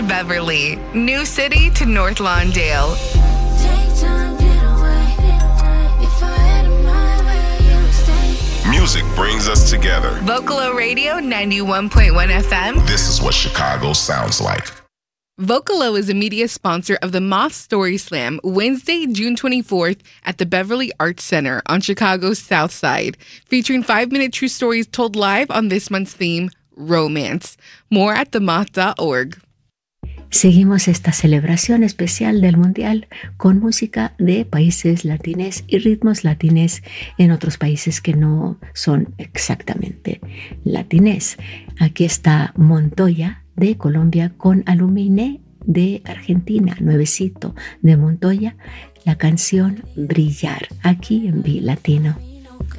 Beverly, New City to North Lawndale. Music brings us together. Vocalo Radio 91.1 FM. This is what Chicago sounds like. Vocalo is a media sponsor of the Moth Story Slam, Wednesday, June 24th at the Beverly Arts Center on Chicago's South Side, featuring 5-minute true stories told live on this month's theme, romance. More at themoth.org. Seguimos esta celebración especial del Mundial con música de países latines y ritmos latines en otros países que no son exactamente latines. Aquí está Montoya de Colombia con Alumine de Argentina, nuevecito de Montoya, la canción Brillar, aquí en Bi Latino.